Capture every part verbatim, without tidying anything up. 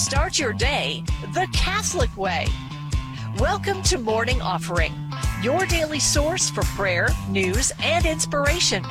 Start your day the Catholic way. Welcome to Morning Offering, your daily source for prayer, news, and inspiration.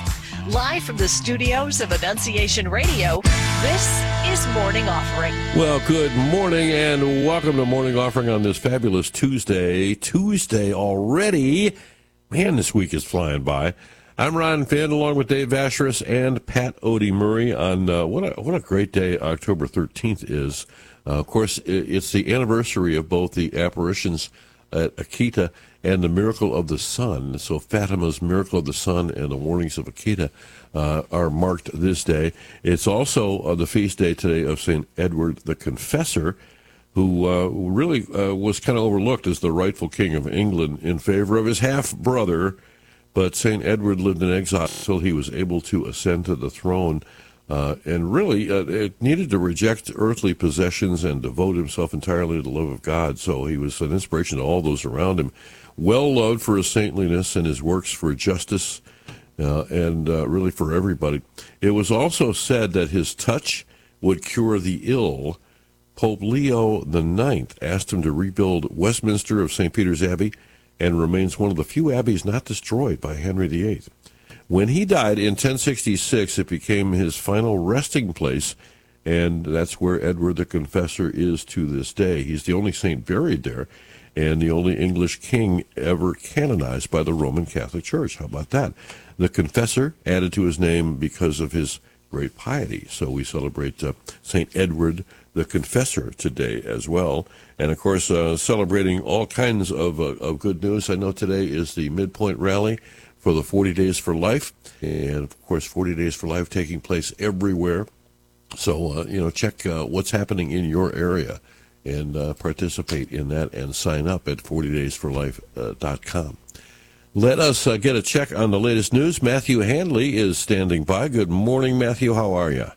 Live from the studios of Annunciation Radio, this is Morning Offering. Well, good morning and welcome to Morning Offering on this fabulous Tuesday. Tuesday already. Man, this week is flying by. I'm Ron Finn, along with Dave Vacheris and Pat Odie Murray on uh, what a what a great day October thirteenth is. Uh, of course, it's the anniversary of both the apparitions at Akita and the miracle of the sun. So Fatima's miracle of the sun and the warnings of Akita uh, are marked this day. It's also uh, the feast day today of Saint Edward the Confessor, who uh, really uh, was kind of overlooked as the rightful king of England in favor of his half-brother. But Saint Edward lived in exile until he was able to ascend to the throne, uh, and really uh, it needed to reject earthly possessions and devote himself entirely to the love of God. So he was an inspiration to all those around him. Well loved for his saintliness and his works for justice, uh, and uh, really for everybody. It was also said that his touch would cure the ill. Pope Leo the Ninth asked him to rebuild Westminster of Saint Peter's Abbey, and remains one of the few abbeys not destroyed by Henry the Eighth. When he died in ten sixty-six, it became his final resting place, and that's where Edward the Confessor is to this day. He's the only saint buried there, and the only English king ever canonized by the Roman Catholic Church. How about that? The Confessor added to his name because of his great piety. So we celebrate uh, Saint Edward the Confessor today as well. And, of course, uh, celebrating all kinds of, uh, of good news. I know today is the Midpoint Rally for the forty Days for Life. And, of course, forty Days for Life taking place everywhere. So, uh, you know, check uh, what's happening in your area and uh, participate in that and sign up at forty days for life dot com. Let us uh, get a check on the latest news. Matthew Handley is standing by. Good morning, Matthew. How are you?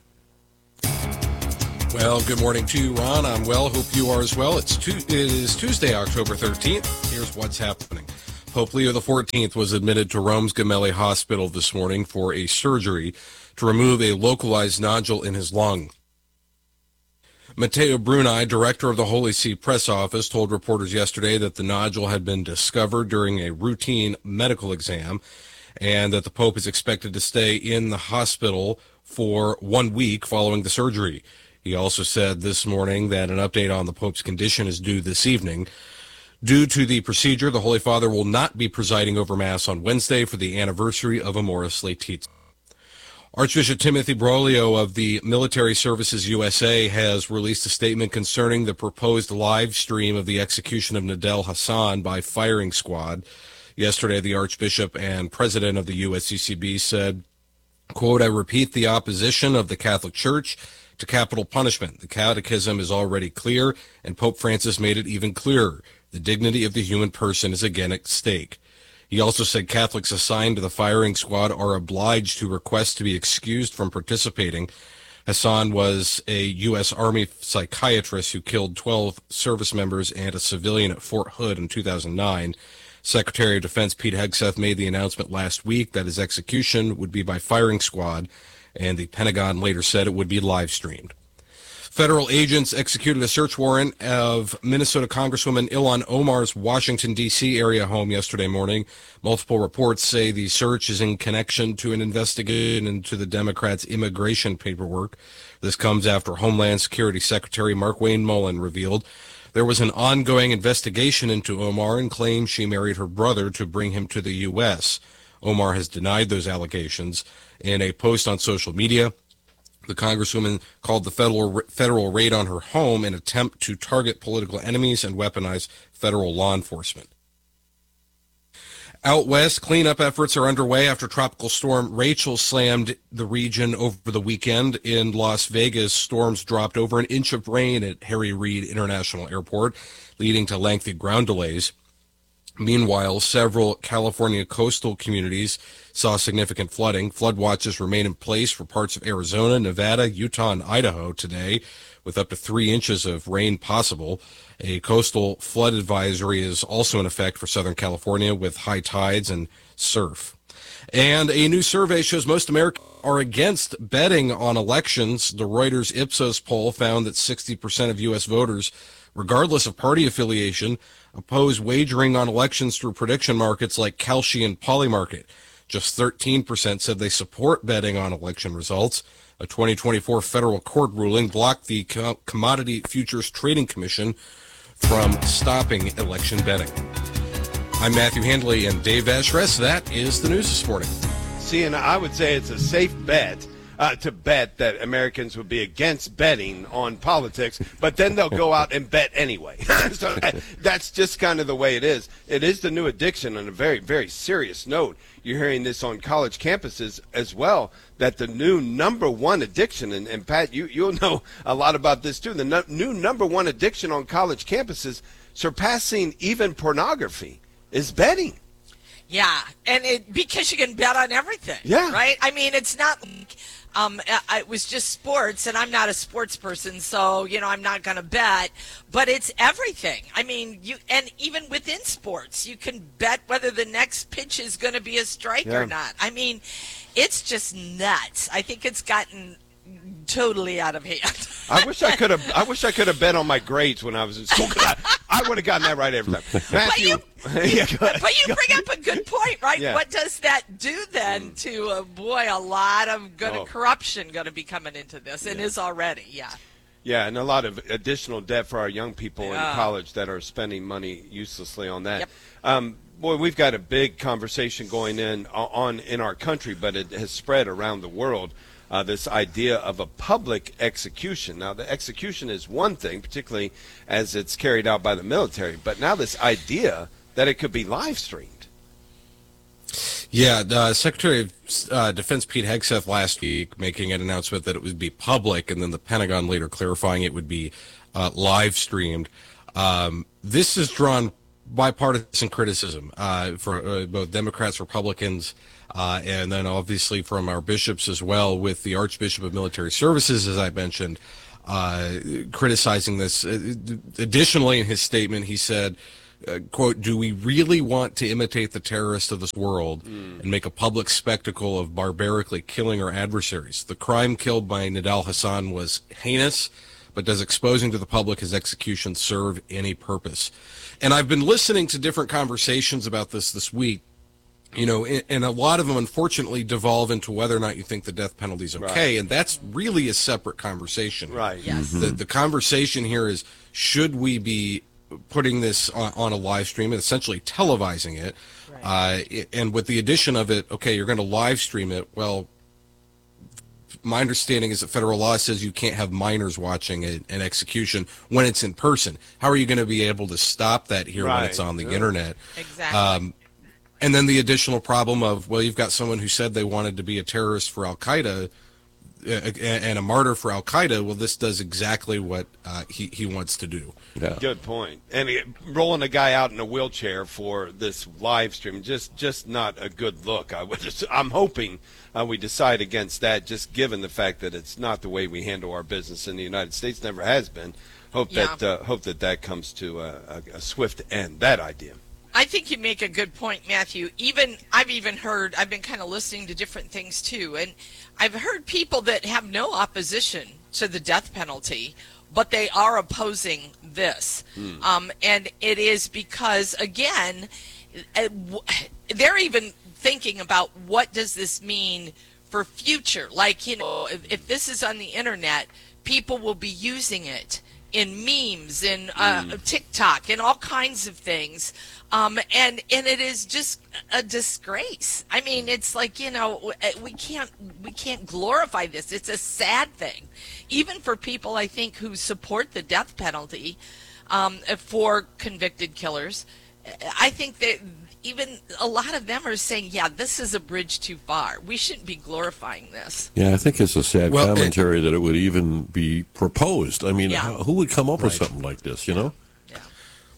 Well, good morning to you, Ron. I'm well. Hope you are as well. It's tu- It is Tuesday, October thirteenth. Here's what's happening. Pope Leo the fourteenth was admitted to Rome's Gemelli Hospital this morning for a surgery to remove a localized nodule in his lung. Matteo Bruni, director of the Holy See press office, told reporters yesterday that the nodule had been discovered during a routine medical exam and that the Pope is expected to stay in the hospital for one week following the surgery. He also said this morning that an update on the Pope's condition is due this evening. Due to the procedure, the Holy Father will not be presiding over Mass on Wednesday for the anniversary of Amoris Laetitia. Archbishop Timothy Broglio of the Military Services U S A has released a statement concerning the proposed live stream of the execution of Nidal Hasan by firing squad. Yesterday, the Archbishop and President of the U S C C B said, quote, "I repeat the opposition of the Catholic Church to capital punishment. The Catechism is already clear, and Pope Francis made it even clearer. The dignity of the human person is again at stake." He also said Catholics assigned to the firing squad are obliged to request to be excused from participating. Hassan was a U S Army psychiatrist who killed twelve service members and a civilian at Fort Hood in two thousand nine. Secretary of Defense Pete Hegseth made the announcement last week that his execution would be by firing squad, and the Pentagon later said it would be live streamed. Federal agents executed a search warrant of Minnesota Congresswoman Ilhan Omar's Washington, D C area home yesterday morning. Multiple reports say the search is in connection to an investigation into the Democrats' immigration paperwork. This comes after Homeland Security Secretary Markwayne Mullin revealed there was an ongoing investigation into Omar and claims she married her brother to bring him to the U S. Omar has denied those allegations. In a post on social media, the Congresswoman called the federal federal raid on her home an attempt to target political enemies and weaponize federal law enforcement. Out west, cleanup efforts are underway after Tropical Storm Rachel slammed the region over the weekend. In Las Vegas, storms dropped over an inch of rain at Harry Reid International Airport, leading to lengthy ground delays. Meanwhile, several California coastal communities saw significant flooding. Flood watches remain in place for parts of Arizona, Nevada, Utah, and Idaho today, with up to three inches of rain possible. A coastal flood advisory is also in effect for Southern California with high tides and surf. And a new survey shows most Americans are against betting on elections. The Reuters Ipsos poll found that sixty percent of U S voters, regardless of party affiliation, oppose wagering on elections through prediction markets like Kalshi and Polymarket. Just thirteen percent said they support betting on election results. A twenty twenty-four federal court ruling blocked the Co- Commodity Futures Trading Commission from stopping election betting. I'm Matthew Handley and Dave Vashres. That is the news this morning. See, and I would say it's a safe bet uh, to bet that Americans would be against betting on politics, but then they'll go out and bet anyway. So that's just kind of the way it is. It is the new addiction on a very, very serious note. You're hearing this on college campuses as well, that the new number one addiction, and, and Pat, you, you'll know a lot about this too, the no, new number one addiction on college campuses, surpassing even pornography, is betting. Yeah, and it because you can bet on everything. Yeah. Right? I mean, it's not like um, it was just sports, and I'm not a sports person, so, you know, I'm not going to bet. But it's everything. I mean, you and even within sports, you can bet whether the next pitch is going to be a strike Yeah. or not. I mean, it's just nuts. I think it's gotten totally out of hand. I wish I could have. I wish I could have bet on my grades when I was in school. 'Cause I, I would have gotten that right every time. Matthew, But you, yeah, go ahead. but you bring up a good point, right? Yeah. What does that do then to, uh, boy, a lot of good Oh. corruption going to be coming into this, and is already, yeah. Yeah, and a lot of additional debt for our young people Yeah. in college that are spending money uselessly on that. Yep. Um, boy, we've got a big conversation going in on in our country, but it has spread around the world. Uh, this idea of a public execution. Now, the execution is one thing, particularly as it's carried out by the military, but now this idea that it could be live streamed. Yeah, uh, Secretary of uh, Defense Pete Hegseth last week making an announcement that it would be public, and then the Pentagon later clarifying it would be uh, live streamed. Um, this has drawn bipartisan criticism uh, for uh, both Democrats, Republicans, uh, and then obviously from our bishops as well, with the Archbishop of Military Services, as I mentioned, uh, criticizing this. Additionally, in his statement, he said, Uh, quote, do we really want to imitate the terrorists of this world mm. and make a public spectacle of barbarically killing our adversaries? The crime killed by Nidal Hassan was heinous, but does exposing to the public his execution serve any purpose? And I've been listening to different conversations about this this week, you know, and, and a lot of them, unfortunately, devolve into whether or not you think the death penalty is okay, Right. and that's really a separate conversation. Right. Yes. The, the conversation here is, should we be putting this on, on a live stream and essentially televising it, Right. uh, and with the addition of it, okay, you're going to live stream it. Well, my understanding is that federal law says you can't have minors watching a, an execution when it's in person. How are you going to be able to stop that here when Right. it's on the Yeah. internet? Exactly. Um, and then the additional problem of, well, you've got someone who said they wanted to be a terrorist for Al-Qaeda uh, and a martyr for Al-Qaeda. Well, this does exactly what uh, he, he wants to do. Yeah. Good point. And it, rolling a guy out in a wheelchair for this live stream, just just not a good look. I would just, I'm hoping uh, we decide against that, just given the fact that it's not the way we handle our business in the United States, never has been. Hope Yeah. that uh, hope that that comes to a, a, a swift end. That idea. I think you make a good point, Matthew. Even I've even heard, I've been kind of listening to different things too, and I've heard people that have no opposition to the death penalty, but they are opposing this. Mm. Um, and it is because, again, they're even thinking about what does this mean for future. Like, you know, if, if this is on the internet, people will be using it in memes, in uh, mm. TikTok, and all kinds of things. Um, and and it is just a disgrace. I mean, it's like, you know, we can't we can't glorify this. It's a sad thing, even for people, I think, who support the death penalty um, for convicted killers. I think that even a lot of them are saying, yeah, this is a bridge too far. We shouldn't be glorifying this. Yeah, I think it's a sad Well, commentary it, that it would even be proposed. I mean, Yeah. how, who would come up with Right. something like this, you know?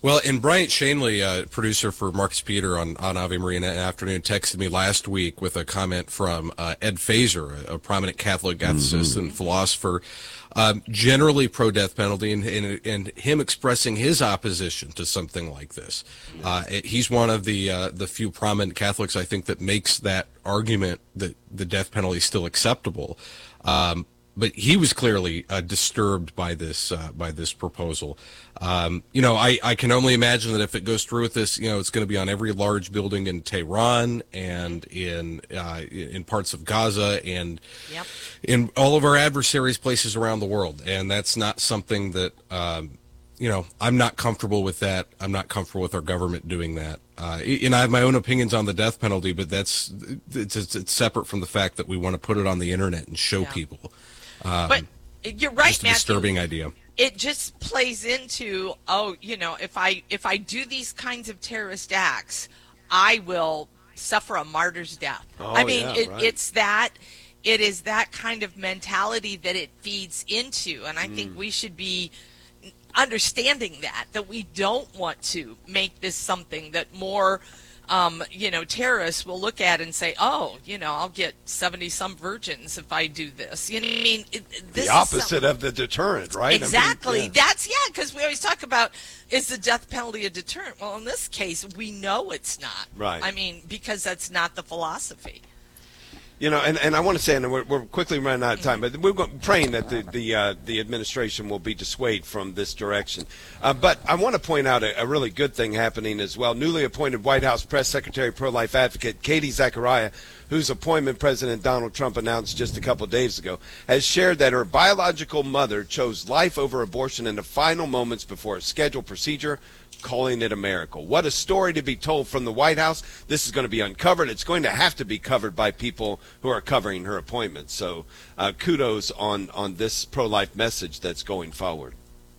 Well, and Bryant Shanley, uh, producer for Marcus Peter on, on Ave Maria in the afternoon, texted me last week with a comment from uh, Ed Feser, a, a prominent Catholic ethicist mm-hmm. and philosopher, um, generally pro-death penalty, and, and, and him expressing his opposition to something like this. Uh, he's one of the uh, the few prominent Catholics, I think, that makes that argument that the death penalty is still acceptable. Um, But he was clearly uh, disturbed by this uh, by this proposal. Um, you know, I, I can only imagine that if it goes through with this, you know, it's going to be on every large building in Tehran and in uh, in parts of Gaza and yep. in all of our adversaries' places around the world. And that's not something that, um, you know, I'm not comfortable with that. I'm not comfortable with our government doing that. Uh, and I have my own opinions on the death penalty, but that's it's, it's, it's separate from the fact that we want to put it on the internet and show yeah. people. Um, but you're right, just a Matthew. Disturbing idea. It just plays into, oh, you know, if I if I do these kinds of terrorist acts, I will suffer a martyr's death. Oh, I mean, yeah, it, right. it's that, it is that kind of mentality that it feeds into, and I mm. think we should be understanding that that we don't want to make this something that more. Um, you know, terrorists will look at and say, "Oh, you know, I'll get seventy some virgins if I do this." You know what I mean? It, this the opposite of the deterrent, right? Exactly. I mean, yeah. That's yeah, because we always talk about is the death penalty a deterrent? Well, in this case, we know it's not. Right. I mean, because that's not the philosophy. You know, and, and I want to say, and we're, we're quickly running out of time, but we're praying that the the, uh, the administration will be dissuaded from this direction. Uh, but I want to point out a, a really good thing happening as well. Newly appointed White House Press Secretary, pro-life advocate Katie Zachariah, whose appointment President Donald Trump announced just a couple of days ago, has shared that her biological mother chose life over abortion in the final moments before a scheduled procedure, calling it a miracle. What a story to be told from the White House. This is going to be uncovered. It's going to have to be covered by people who are covering her appointment. So uh, kudos on, on this pro-life message that's going forward.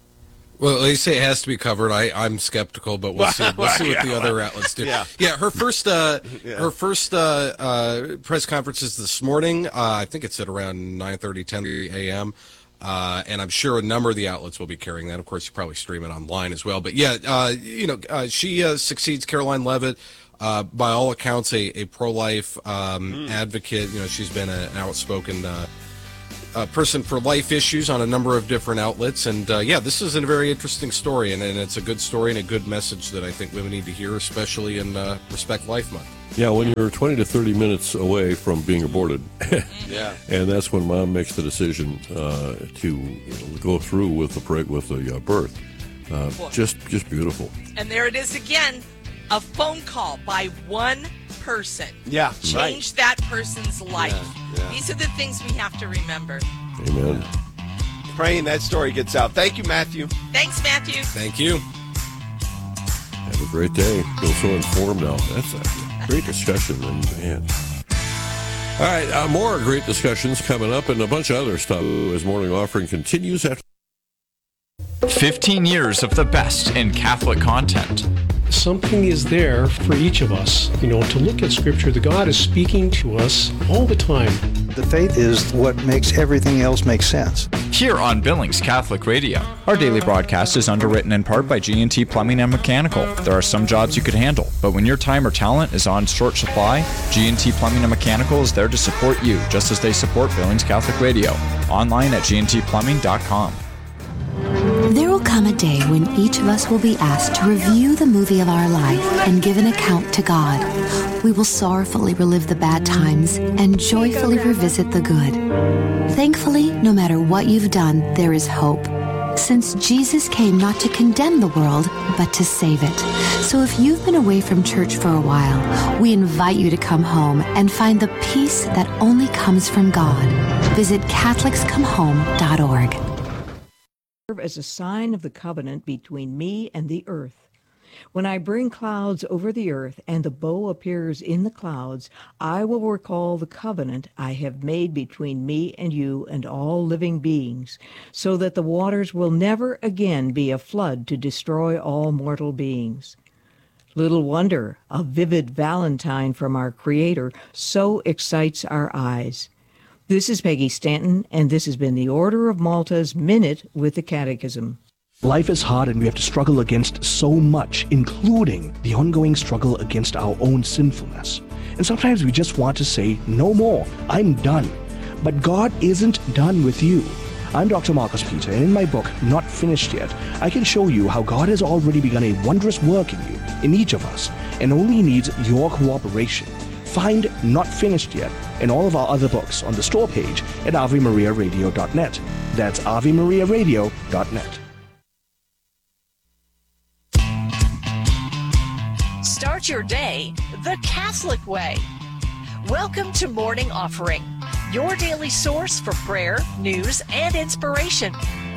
Well, they say it has to be covered. I, I'm skeptical, but we'll see. We'll see what the other outlets do. Yeah, yeah. Her first, uh, yeah. her first uh, uh, press conference is this morning. Uh, I think it's at around nine thirty, ten a.m. Uh, and I'm sure a number of the outlets will be carrying that. Of course, you probably stream it online as well. But yeah, uh, you know, uh, she uh, succeeds Caroline Leavitt. Uh, by all accounts, a, a pro-life um, mm. advocate. You know, she's been a, an outspoken uh, uh, person for life issues on a number of different outlets. And uh, yeah, this is a very interesting story, and, and it's a good story and a good message that I think women need to hear, especially in uh, Respect Life Month. Yeah, when you're twenty to thirty minutes away from being aborted, yeah, and that's when mom makes the decision uh, to you know, go through with the preg- with the uh, birth. Uh, just, just beautiful. And there it is again, a phone call by one person. Yeah, change right. that person's life. Yeah, yeah. These are the things we have to remember. Amen. Praying that story gets out. Thank you, Matthew. Thanks, Matthew. Thank you. Have a great day. Feel so informed now. That's a great discussion, and man. All right, uh, more great discussions coming up, and a bunch of other stuff as Morning Offering continues after. fifteen years of the best in Catholic content. Something is there for each of us, you know, to look at Scripture. The God is speaking to us all the time. The faith is what makes everything else make sense. Here on Billings Catholic Radio. Our daily broadcast is underwritten in part by G and T Plumbing and Mechanical. There are some jobs you could handle, but when your time or talent is on short supply, G and T Plumbing and Mechanical is there to support you, just as they support Billings Catholic Radio. Online at G and T plumbing dot com. There will come a day when each of us will be asked to review the movie of our life and give an account to God. We will sorrowfully relive the bad times and joyfully revisit the good. Thankfully, no matter what you've done, there is hope, since Jesus came not to condemn the world, but to save it. So if you've been away from church for a while, we invite you to come home and find the peace that only comes from God. Visit Catholics Come Home dot org. As a sign of the covenant between me and the earth. When I bring clouds over the earth and the bow appears in the clouds, I will recall the covenant I have made between me and you and all living beings, so that the waters will never again be a flood to destroy all mortal beings. Little wonder a vivid Valentine from our Creator so excites our eyes. This is Peggy Stanton, and this has been the Order of Malta's Minute with the Catechism. Life is hard and we have to struggle against so much, including the ongoing struggle against our own sinfulness. And sometimes we just want to say, no more, I'm done. But God isn't done with you. I'm Doctor Marcus Peter, and in my book, Not Finished Yet, I can show you how God has already begun a wondrous work in you, in each of us, and only needs your cooperation. Find Not Finished Yet and all of our other books on the store page at ave maria radio dot net. That's ave maria radio dot net. Start your day the Catholic way. Welcome to Morning Offering, your daily source for prayer, news, and inspiration.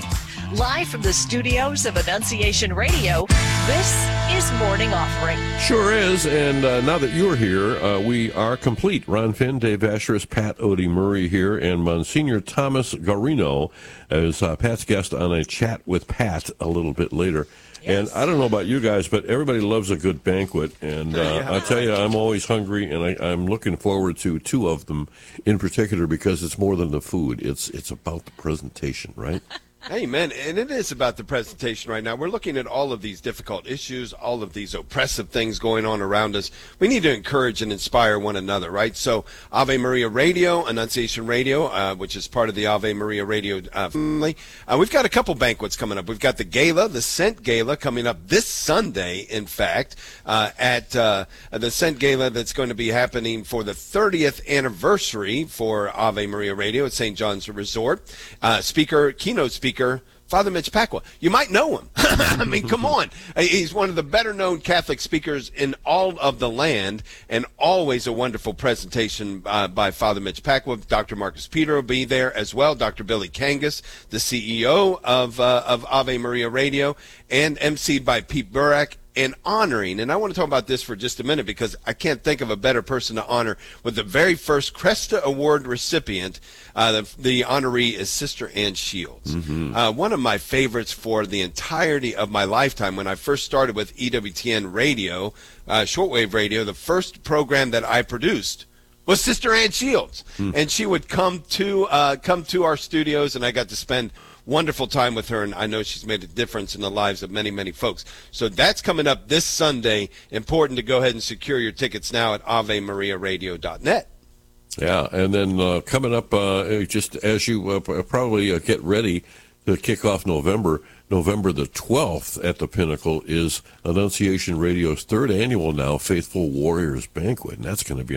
Live from the studios of Annunciation Radio, this is Morning Offering. Sure is, and uh, now that you're here, uh, we are complete. Ron Finn, Dave Vacherus, Pat Odie Murray here, and Monsignor Thomas Garino as uh, Pat's guest on a chat with Pat a little bit later. Yes. And I don't know about you guys, but everybody loves a good banquet. And uh, yeah. I tell you, I'm always hungry, and I, I'm looking forward to two of them in particular because it's more than the food. It's it's about the presentation, right? Amen. And it is about the presentation right now. We're looking at all of these difficult issues, all of these oppressive things going on around us. We need to encourage and inspire one another, right? So Ave Maria Radio, Annunciation Radio, uh, which is part of the Ave Maria Radio uh, family. Uh, we've got a couple banquets coming up. We've got the gala, the Scent Gala, coming up this Sunday, in fact, uh, at uh, the Scent Gala that's going to be happening for the thirtieth anniversary for Ave Maria Radio at Saint John's Resort. Uh, speaker, keynote speaker, Father Mitch Pacwa. You might know him. I mean, come on. He's one of the better-known Catholic speakers in all of the land, and always a wonderful presentation uh, by Father Mitch Pacwa. Doctor Marcus Peter will be there as well. Doctor Billy Kangas, the C E O of, uh, of Ave Maria Radio, and emceed by Pete Burak. And honoring, and I want to talk about this for just a minute because I can't think of a better person to honor with the very first Cresta Award recipient. Uh, the, the honoree is Sister Ann Shields. Mm-hmm. Uh, one of my favorites for the entirety of my lifetime. When I first started with E W T N radio, uh, shortwave radio, the first program that I produced was Sister Ann Shields. Mm. And she would come to uh, come to our studios, and I got to spend wonderful time with her, and I know she's made a difference in the lives of many, many folks. So that's coming up this Sunday. Important to go ahead and secure your tickets now at ave maria radio dot net. Yeah, and then uh, coming up, uh, just as you uh, probably uh, get ready to kick off November, November the twelfth at the Pinnacle is Annunciation Radio's third annual now Faithful Warriors Banquet, and that's going to be